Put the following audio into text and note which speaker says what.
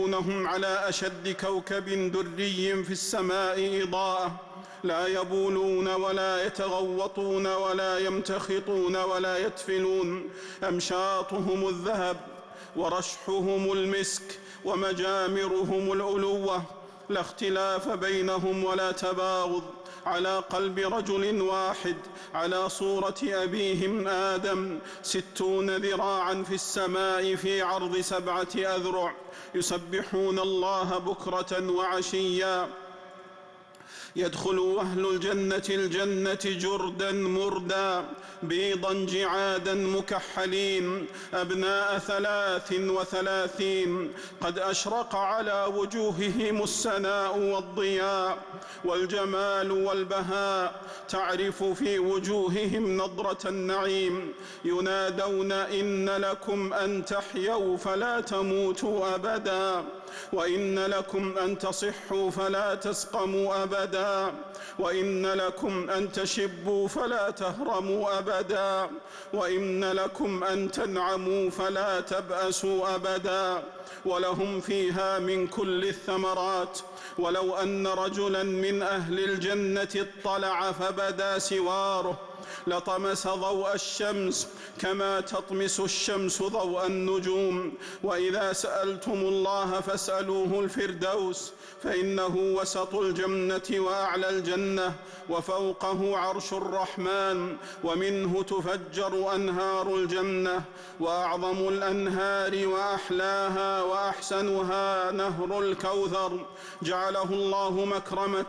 Speaker 1: هم على أشد كوكب دري في السماء إضاءة، لا يبولون ولا يتغوطون ولا يمتخطون ولا يتفلون، أمشاطهم الذهب ورشحهم المسك ومجامرهم الألوة، لا اختلاف بينهم ولا تباغض، على قلب رجل واحد، على صورة أبيهم آدم، 60 ذراعا في السماء في عرض 7 أذرع، يسبحون الله بكرة وعشيا. يدخل أهل الجنة جردا مردا، بيضا جعادا مكحلين، أبناء 33، قد أشرق على وجوههم السناء والضياء والجمال والبهاء، تعرف في وجوههم نضرة النعيم، ينادون إن لكم أن تحيوا فلا تموتوا أبدا، وإن لكم أن تصحوا فلا تسقموا أبدا، وإن لكم أن تشبوا فلا تهرموا أبدا، وإن لكم أن تنعموا فلا تبأسوا أبدا، ولهم فيها من كل الثمرات. ولو أن رجلا من أهل الجنة اطلع فبدا سواره لطمس ضوء الشمس كما تطمس الشمس ضوء النجوم. وإذا سألتم الله فاسألوه الفردوس، فإنه وسط الجنة وأعلى الجنة، وفوقه عرش الرحمن، ومنه تفجر أنهار الجنة، وأعظم الأنهار وأحلاها وأحسنها نهر الكوثر، جعله الله مكرمة